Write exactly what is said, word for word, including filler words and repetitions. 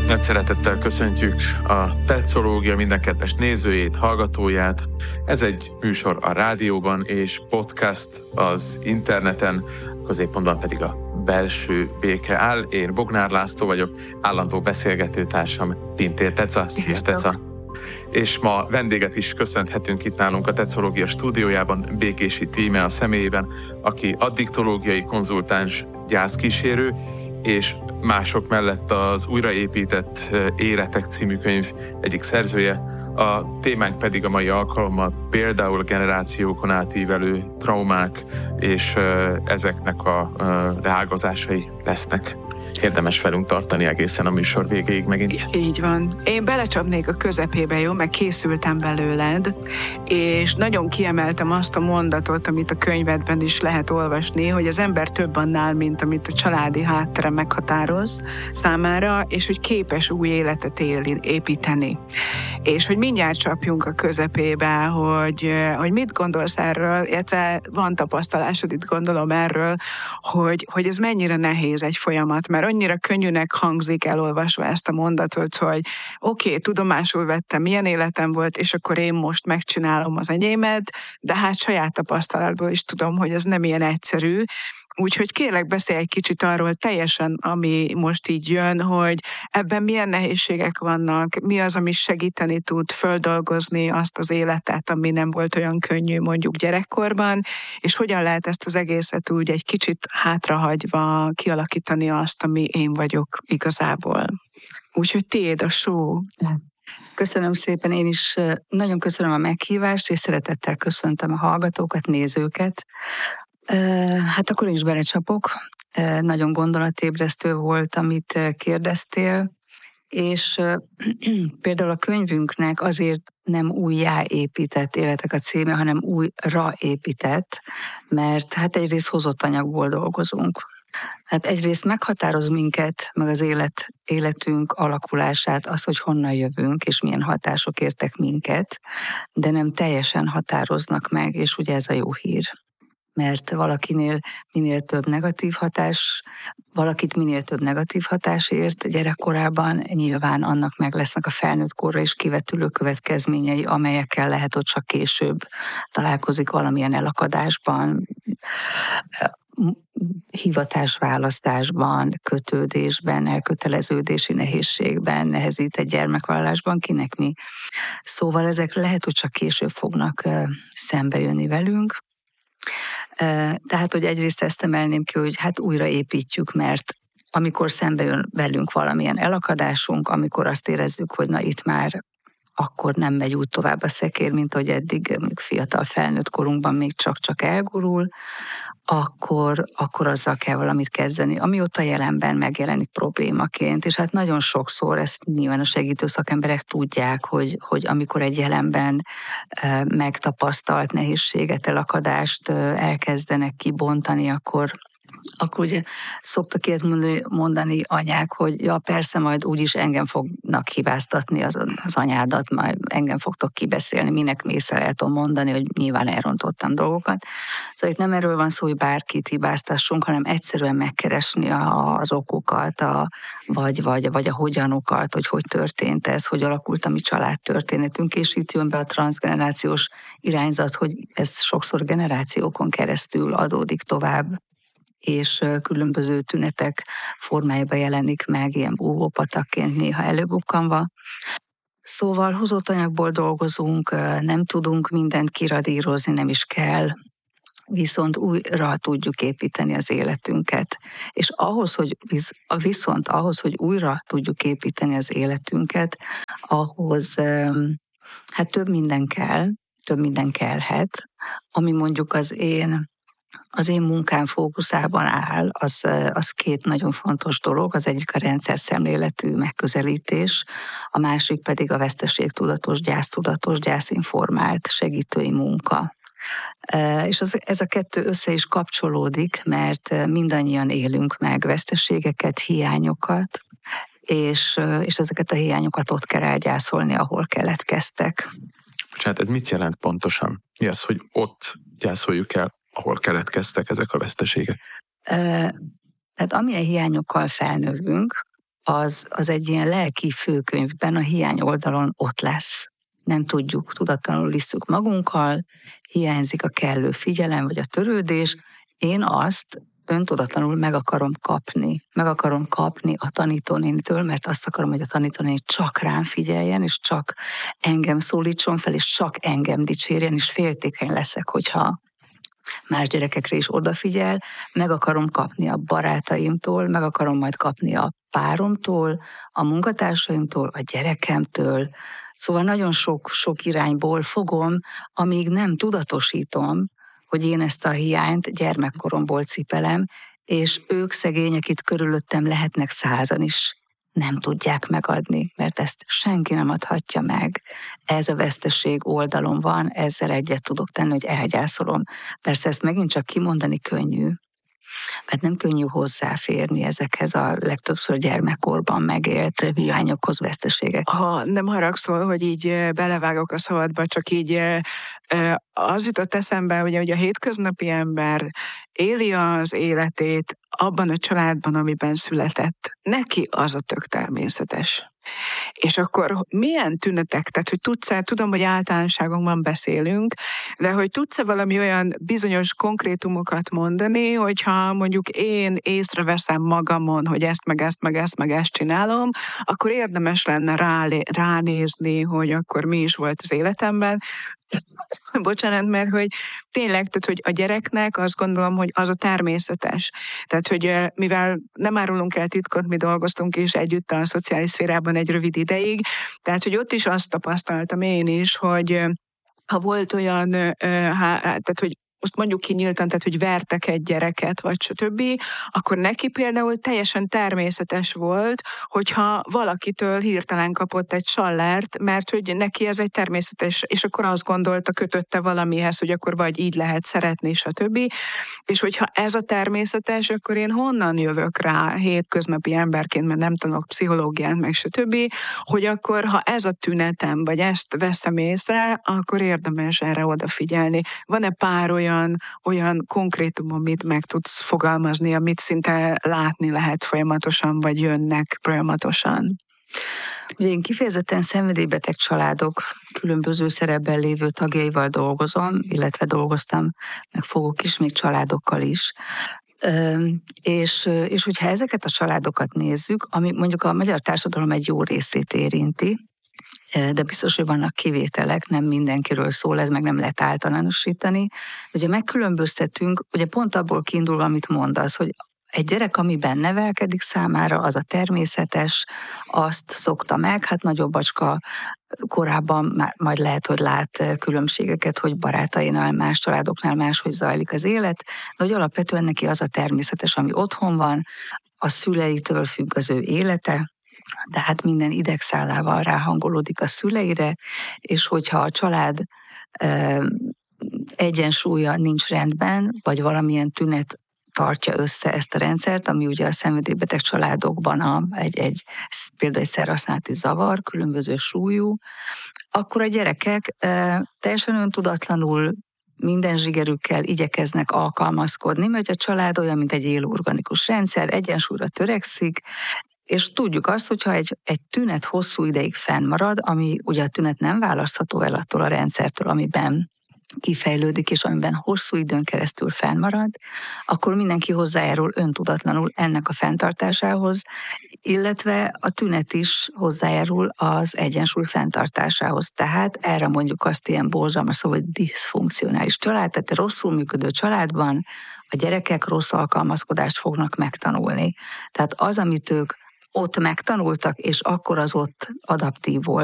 Nagy szeretettel köszöntjük a Tetszológia minden kedves nézőjét, hallgatóját. Ez egy műsor a rádióban és podcast az interneten, középpontban pedig a belső béke áll. Én Bognár László vagyok, állandó beszélgetőtársam Pintér Teca. Szia, Teca! És ma vendéget is köszönhetünk itt nálunk a Tetszológia stúdiójában, Békési Tíme a személyében, aki addiktológiai konzultáns, gyászkísérő, és mások mellett az Újraépített Életek című könyv egyik szerzője. A témánk pedig a mai alkalommal például generációkon átívelő traumák, és ezeknek a leágazásai lesznek. Érdemes velünk tartani egészen a műsor végéig megint. Így van. Én belecsapnék a közepébe, jó? Meg készültem belőled, és nagyon kiemeltem azt a mondatot, amit a könyvedben is lehet olvasni, hogy az ember több annál, mint amit a családi háttere meghatároz számára, és hogy képes új életet éli, építeni. És hogy mindjárt csapjunk a közepébe, hogy, hogy mit gondolsz erről, illetve van tapasztalásod, itt gondolom erről, hogy, hogy ez mennyire nehéz egy folyamat, mert annyira könnyűnek hangzik elolvasva ezt a mondatot, hogy oké, okay, tudomásul vettem, milyen életem volt, és akkor én most megcsinálom az enyémet, de hát saját tapasztalatból is tudom, hogy ez nem ilyen egyszerű. Úgyhogy kérlek, beszélj egy kicsit arról teljesen, ami most így jön, hogy ebben milyen nehézségek vannak, mi az, ami segíteni tud földolgozni azt az életet, ami nem volt olyan könnyű mondjuk gyerekkorban, és hogyan lehet ezt az egészet úgy egy kicsit hátrahagyva kialakítani azt, ami én vagyok igazából. Úgyhogy tiéd a show. Köszönöm szépen, én is nagyon köszönöm a meghívást, és szeretettel köszöntöm a hallgatókat, nézőket. Hát akkor én is belecsapok. Nagyon gondolatébresztő volt, amit kérdeztél, és például a könyvünknek azért nem újjáépített életek a címe, hanem újraépített, mert hát egyrészt hozott anyagból dolgozunk. Hát egyrészt meghatároz minket, meg az élet, életünk alakulását, az, hogy honnan jövünk, és milyen hatások értek minket, de nem teljesen határoznak meg, és ugye ez a jó hír. Mert valakinél minél több negatív hatás, valakit minél több negatív hatás ért gyerekkorában, nyilván annak meg lesznek a felnőtt korra is kivetülő következményei, amelyekkel lehet, hogy csak később találkozik valamilyen elakadásban, hivatásválasztásban, kötődésben, elköteleződési nehézségben, nehezített gyermekvállalásban, kinek mi. Szóval ezek lehet, hogy csak később fognak szembe jönni velünk. Tehát, hogy egyrészt ezt emelném ki, hogy hát újraépítjük, mert amikor szembe jön velünk valamilyen elakadásunk, amikor azt érezzük, hogy na itt már akkor nem megy úgy tovább a szekér, mint hogy eddig még fiatal felnőtt korunkban még csak-csak elgurul, akkor, akkor azzal kell valamit kezdeni, ami ott a jelenben megjelenik problémaként. És hát nagyon sokszor ezt nyilván a segítő szakemberek tudják, hogy, hogy amikor egy jelenben e, megtapasztalt nehézséget, elakadást e, elkezdenek kibontani, akkor akkor ugye szoktak ilyet mondani, mondani anyák, hogy ja, persze majd úgyis engem fognak hibáztatni az, az anyádat, majd engem fogtok kibeszélni, minek mész el, el tudom mondani, hogy nyilván elrontottam dolgokat. Szóval itt nem erről van szó, hogy bárkit hibáztassunk, hanem egyszerűen megkeresni a, az okokat, a, vagy, vagy, vagy a hogyanokat, hogy hogy történt ez, hogy alakult a mi családtörténetünk, és itt jön be a transzgenerációs irányzat, hogy ez sokszor generációkon keresztül adódik tovább, és különböző tünetek formájában jelenik meg, ilyen búvópatakként néha előbukkanva. Szóval hozott anyagból dolgozunk, nem tudunk mindent kiradírozni, nem is kell, viszont újra tudjuk építeni az életünket. És ahhoz, hogy viszont ahhoz, hogy újra tudjuk építeni az életünket, ahhoz hát több minden kell, több minden kellhet, ami mondjuk az én Az én munkám fókuszában áll, az, az két nagyon fontos dolog. Az egyik a rendszerszemléletű megközelítés, a másik pedig a veszteségtudatos, gyásztudatos, gyászinformált segítői munka. És az, ez a kettő össze is kapcsolódik, mert mindannyian élünk meg veszteségeket, hiányokat, és, és ezeket a hiányokat ott kell elgyászolni, ahol keletkeztek. Bocsánat, ez mit jelent pontosan? Mi az, hogy ott gyászoljuk el, ahol keletkeztek ezek a veszteségek? Tehát amilyen hiányokkal felnövünk, az, az egy ilyen lelki főkönyvben a hiány oldalon ott lesz. Nem tudjuk, tudatlanul visszük magunkkal, hiányzik a kellő figyelem vagy a törődés. Én azt öntudatlanul meg akarom kapni. Meg akarom kapni a tanítónénitől, mert azt akarom, hogy a tanítónéni csak rám figyeljen, és csak engem szólítson fel, és csak engem dicsérjen, és féltékeny leszek, hogyha más gyerekekre is odafigyel. Meg akarom kapni a barátaimtól, meg akarom majd kapni a páromtól, a munkatársaimtól, a gyerekemtől. Szóval nagyon sok, sok irányból fogom, amíg nem tudatosítom, hogy én ezt a hiányt gyermekkoromból cipelem, és ők szegények itt körülöttem lehetnek százan is, nem tudják megadni, mert ezt senki nem adhatja meg. Ez a veszteség oldalon van, ezzel egyet tudok tenni, hogy elgyászolom. Persze ezt megint csak kimondani könnyű, mert nem könnyű hozzáférni ezekhez a legtöbbször gyermekkorban megélt hiányokhoz, veszteségek. Ha nem haragszol, hogy így belevágok a szabadba, csak így az jutott eszembe, ugye, hogy a hétköznapi ember éli az életét abban a családban, amiben született. Neki az a tök természetes. És akkor milyen tünetek, tehát hogy tudsz-e, tudom, hogy általánosságokban beszélünk, de hogy tudsz-e valami olyan bizonyos konkrétumokat mondani, hogyha mondjuk én észreveszem magamon, hogy ezt, meg ezt, meg ezt, meg ezt csinálom, akkor érdemes lenne rálé, ránézni, hogy akkor mi is volt az életemben. Bocsánat, mert hogy tényleg, tehát hogy a gyereknek azt gondolom, hogy az a természetes. Tehát, hogy mivel nem árulunk el titkot, mi dolgoztunk is együtt a szociális szférában egy rövid ideig, tehát, hogy ott is azt tapasztaltam én is, hogy ha volt olyan, tehát, hogy most mondjuk ki nyíltan, tehát, hogy vertek egy gyereket, vagy stb., akkor neki például teljesen természetes volt, hogyha valakitől hirtelen kapott egy sallert, mert hogy neki ez egy természetes, és akkor azt gondolta, kötötte valamihez, hogy akkor vagy így lehet szeretni, stb. És hogyha ez a természetes, akkor én honnan jövök rá hétköznapi emberként, mert nem tanulok pszichológiát, meg stb., hogy akkor, ha ez a tünetem, vagy ezt veszem észre, akkor érdemes erre odafigyelni. Van-e pár olyan Olyan, olyan konkrétum, amit meg tudsz fogalmazni, amit szinte látni lehet folyamatosan, vagy jönnek folyamatosan? Ugye én kifejezetten szenvedélybeteg családok különböző szerepben lévő tagjaival dolgozom, illetve dolgoztam, meg fogok is még családokkal is. És, és hogyha ezeket a családokat nézzük, ami mondjuk a magyar társadalom egy jó részét érinti, de biztos, hogy vannak kivételek, nem mindenkiről szól, ez meg nem lehet általánosítani. Ugye megkülönböztetünk, ugye pont abból kiindulva, amit mondasz, hogy egy gyerek, amiben nevelkedik, számára az a természetes, azt szokta meg, hát nagyobb bacska korábban már majd lehet, hogy lát különbségeket, hogy barátainál, más családoknál máshogy zajlik az élet, de hogy alapvetően neki az a természetes, ami otthon van, a szüleitől függ az ő élete, de hát minden idegszálával ráhangolódik a szüleire, és hogyha a család e, egyensúlya nincs rendben, vagy valamilyen tünet tartja össze ezt a rendszert, ami ugye a szenvedélybeteg családokban a, egy, egy, például egy szerhasználati zavar, különböző súlyú, akkor a gyerekek e, teljesen öntudatlanul minden zsigerükkel igyekeznek alkalmazkodni, mert a család olyan, mint egy élő organikus rendszer, egyensúlyra törekszik, és tudjuk azt, hogyha egy, egy tünet hosszú ideig fennmarad, ami ugye a tünet nem választható el attól a rendszertől, amiben kifejlődik, és amiben hosszú időn keresztül fennmarad, akkor mindenki hozzájárul öntudatlanul ennek a fenntartásához, illetve a tünet is hozzájárul az egyensúly fenntartásához. Tehát erre mondjuk azt ilyen borzalmas szó, hogy diszfunkcionális család, tehát rosszul működő családban a gyerekek rossz alkalmazkodást fognak megtanulni. Tehát az, amit ők ott megtanultak, és akkor az ott adaptív volt,